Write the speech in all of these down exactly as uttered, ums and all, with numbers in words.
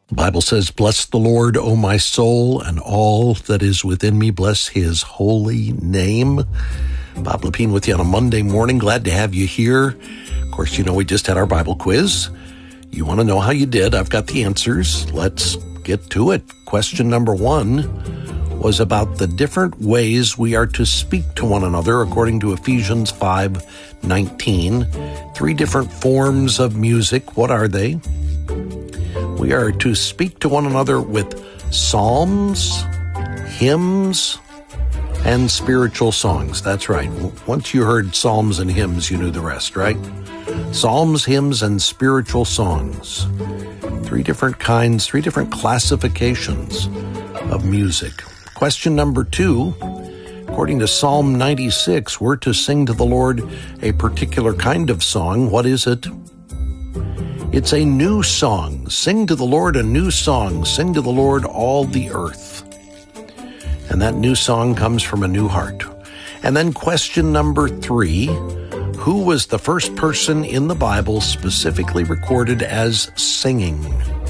The Bible says, "Bless the Lord, O my soul, and all that is within me. Bless his holy name." Bob Lepine with you on a Monday morning. Glad to have you here. Of course, you know we just had our Bible quiz. You want to know how you did? I've got the answers. Let's get to it. Question number one was about the different ways we are to speak to one another according to Ephesians five nineteen. Three different forms of music. What are they? We are to speak to one another with psalms, hymns, and spiritual songs. That's right. Once you heard psalms and hymns, you knew the rest, right? Psalms, hymns, and spiritual songs. Three different kinds, three different classifications of music. Question number two, according to Psalm ninety-six, we're to sing to the Lord a particular kind of song. What is it? It's a new song. Sing to the Lord a new song. Sing to the Lord all the earth. And that new song comes from a new heart. And then question number three, who was the first person in the Bible specifically recorded as singing?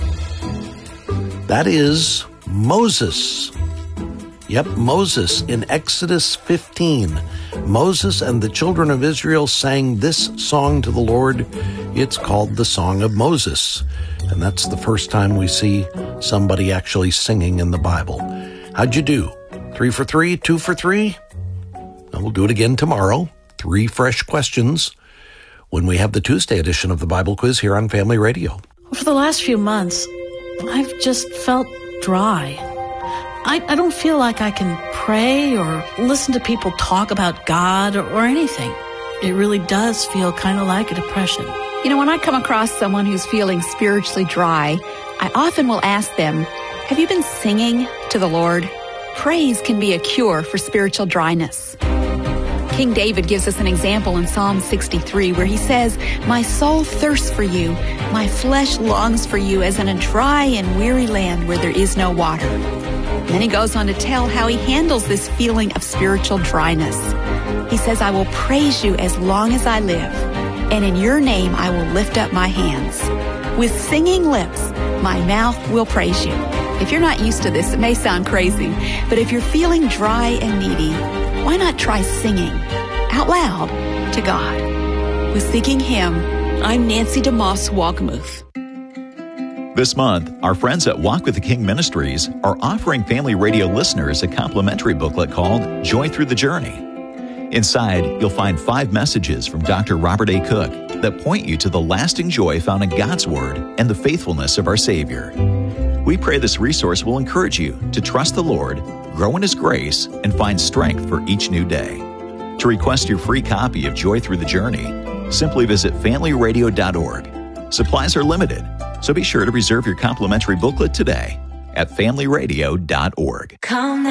That is Moses. Yep, Moses in Exodus fifteen. Moses and the children of Israel sang this song to the Lord. It's called the Song of Moses. And that's the first time we see somebody actually singing in the Bible. How'd you do? Three for three, two for three? And we'll do it again tomorrow. Three fresh questions when we have the Tuesday edition of the Bible Quiz here on Family Radio. For the last few months, I've just felt dry. I, I don't feel like I can pray or listen to people talk about God or, or anything. It really does feel kind of like a depression. You know, when I come across someone who's feeling spiritually dry, I often will ask them, have you been singing to the Lord? Praise can be a cure for spiritual dryness. King David gives us an example in Psalm sixty-three where he says, "My soul thirsts for you, my flesh longs for you as in a dry and weary land where there is no water." And then he goes on to tell how he handles this feeling of spiritual dryness. He says, "I will praise you as long as I live, and in your name I will lift up my hands. With singing lips, my mouth will praise you." If you're not used to this, it may sound crazy, but if you're feeling dry and needy, why not try singing out loud to God? With Seeking Him, I'm Nancy DeMoss Walkamuth. This month, our friends at Walk with the King Ministries are offering Family Radio listeners a complimentary booklet called Joy Through the Journey. Inside, you'll find five messages from Doctor Robert A. Cook that point you to the lasting joy found in God's Word and the faithfulness of our Savior. We pray this resource will encourage you to trust the Lord, grow in His grace, and find strength for each new day. To request your free copy of Joy Through the Journey, simply visit family radio dot org. Supplies are limited, so be sure to reserve your complimentary booklet today at family radio dot org.